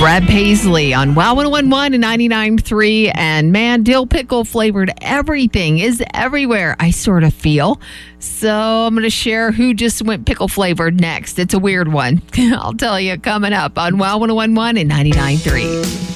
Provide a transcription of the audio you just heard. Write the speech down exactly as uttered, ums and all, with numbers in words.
Brad Paisley on Wow one oh one point one and ninety-nine point three. And man, dill pickle flavored everything is everywhere, I sort of feel. So I'm going to share who just went pickle flavored next. It's a weird one. I'll tell you coming up on Wow one oh one point one and ninety-nine point three.